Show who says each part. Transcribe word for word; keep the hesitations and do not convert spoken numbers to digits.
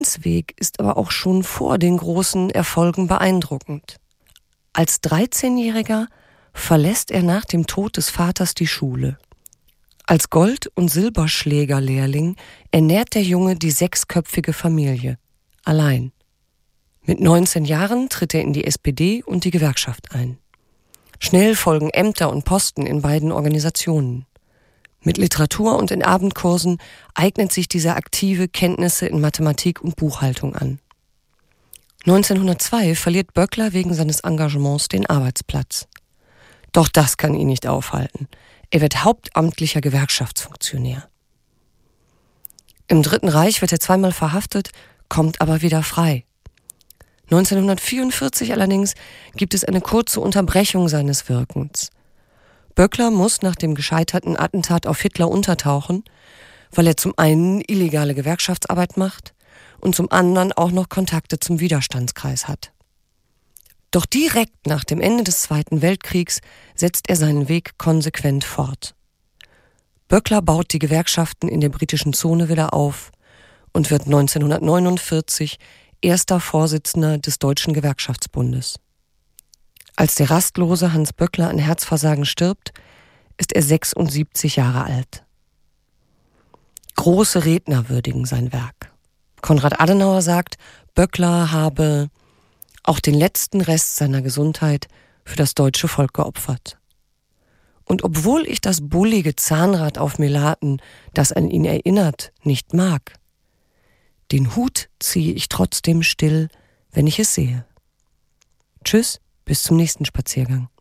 Speaker 1: Weg ist aber auch schon vor den großen Erfolgen beeindruckend. Als dreizehnjähriger verlässt er nach dem Tod des Vaters die Schule. Als Gold- und Silberschlägerlehrling ernährt der Junge die sechsköpfige Familie. Allein. Mit neunzehn Jahren tritt er in die S P D und die Gewerkschaft ein. Schnell folgen Ämter und Posten in beiden Organisationen. Mit Literatur und in Abendkursen eignet sich dieser aktive Kenntnisse in Mathematik und Buchhaltung an. neunzehnhundertzwei verliert Böckler wegen seines Engagements den Arbeitsplatz. Doch das kann ihn nicht aufhalten. Er wird hauptamtlicher Gewerkschaftsfunktionär. Im Dritten Reich wird er zweimal verhaftet, kommt aber wieder frei. neunzehnhundertvierundvierzig allerdings gibt es eine kurze Unterbrechung seines Wirkens. Böckler muss nach dem gescheiterten Attentat auf Hitler untertauchen, weil er zum einen illegale Gewerkschaftsarbeit macht und zum anderen auch noch Kontakte zum Widerstandskreis hat. Doch direkt nach dem Ende des Zweiten Weltkriegs setzt er seinen Weg konsequent fort. Böckler baut die Gewerkschaften in der britischen Zone wieder auf und wird neunzehnhundertneunundvierzig erster Vorsitzender des Deutschen Gewerkschaftsbundes. Als der rastlose Hans Böckler an Herzversagen stirbt, ist er sechsundsiebzig Jahre alt. Große Redner würdigen sein Werk. Konrad Adenauer sagt, Böckler habe auch den letzten Rest seiner Gesundheit für das deutsche Volk geopfert. Und obwohl ich das bullige Zahnrad auf Melaten, das an ihn erinnert, nicht mag, den Hut ziehe ich trotzdem still, wenn ich es sehe. Tschüss, bis zum nächsten Spaziergang.